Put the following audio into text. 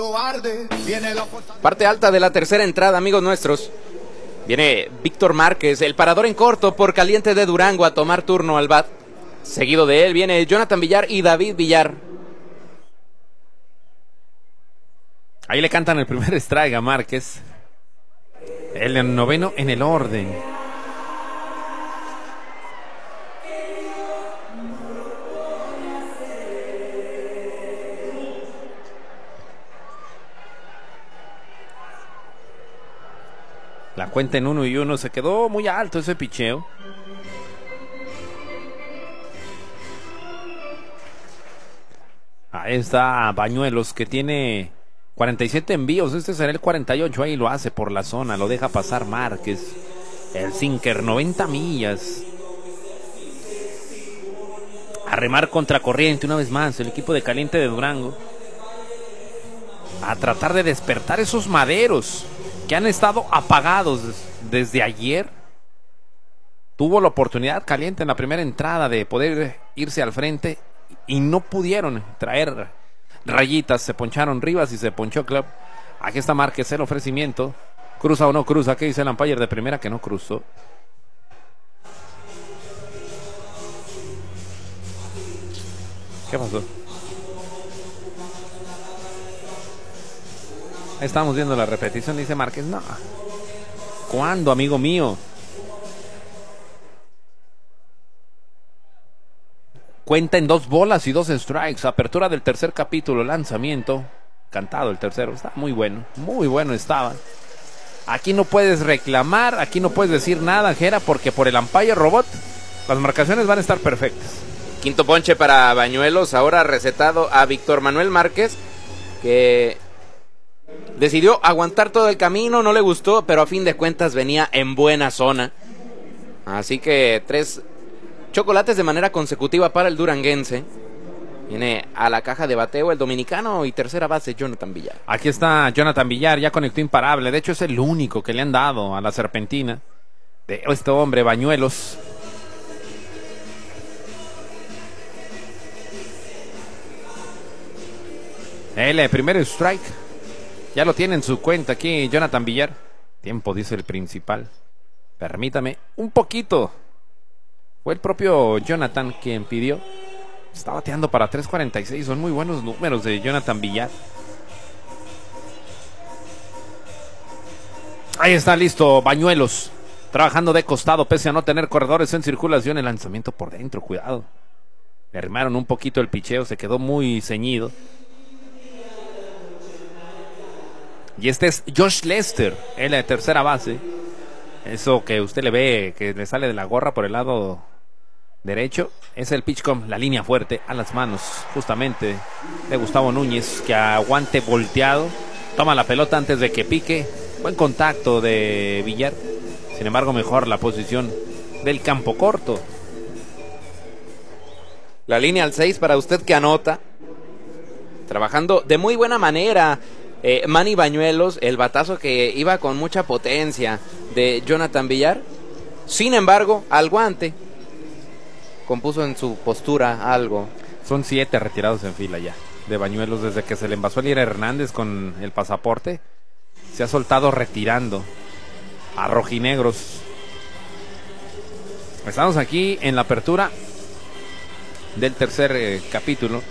Parte alta de la tercera entrada, amigos nuestros. Viene Víctor Márquez, el parador en corto por Caliente de Durango a tomar turno al bat. Seguido de él viene Jonathan Villar y David Villar. Ahí le cantan el primer strike a Márquez. El noveno en el orden. La cuenta en 1-1. Se quedó muy alto ese picheo. Ahí está Bañuelos, que tiene 47 envíos. Este será el 48. Ahí lo hace por la zona. Lo deja pasar Márquez. El sinker, 90 millas. A remar contracorriente una vez más el equipo de Caliente de Durango. A tratar de despertar esos maderos que han estado apagados desde ayer. Tuvo la oportunidad Caliente en la primera entrada de poder irse al frente y no pudieron traer rayitas. Se poncharon Rivas y se ponchó Club. Aquí está Márquez, el ofrecimiento. ¿Cruza o no cruza? ¿Qué dice el umpire de primera? Que no cruzó. ¿Qué pasó? Ahí estamos viendo la repetición. Dice Márquez, no. ¿Cuándo, amigo mío? Cuenta en 2 bolas y 2 strikes. Apertura del tercer capítulo. Lanzamiento. Cantado el tercero. Está muy bueno. Muy bueno estaba. Aquí no puedes reclamar. Aquí no puedes decir nada, Jera, porque por el umpire robot las marcaciones van a estar perfectas. Quinto ponche para Bañuelos. Ahora recetado a Víctor Manuel Márquez, que decidió aguantar todo el camino. No le gustó, pero a fin de cuentas venía en buena zona. Así que 3 chocolates de manera consecutiva para el duranguense. Viene a la caja de bateo el dominicano y tercera base Jonathan Villar. Aquí está Jonathan Villar, ya conectó imparable. De hecho es el único que le han dado a la serpentina de este hombre Bañuelos. El primer strike. Ya lo tiene en su cuenta aquí Jonathan Villar. Tiempo, dice el principal. Permítame un poquito. Fue el propio Jonathan quien pidió. Está bateando para 3.46. Son muy buenos números de Jonathan Villar. Ahí está listo Bañuelos. Trabajando de costado pese a no tener corredores en circulación. El lanzamiento por dentro, cuidado. Le arrimaron un poquito el picheo. Se quedó muy ceñido. Y este es Josh Lester, en la tercera base. Eso que usted le ve, que le sale de la gorra por el lado derecho, es el pitchcom, la línea fuerte a las manos, justamente, de Gustavo Núñez, que aguante volteado. Toma la pelota antes de que pique. Buen contacto de Villar. Sin embargo, mejor la posición del campo corto. La línea al 6 para usted que anota. Trabajando de muy buena manera Manny Bañuelos, el batazo que iba con mucha potencia de Jonathan Villar. Sin embargo, al guante compuso en su postura algo. Son 7 retirados en fila ya de Bañuelos desde que se le envasó a Lira Hernández con el pasaporte. Se ha soltado retirando a rojinegros. Estamos aquí en la apertura del tercer capítulo.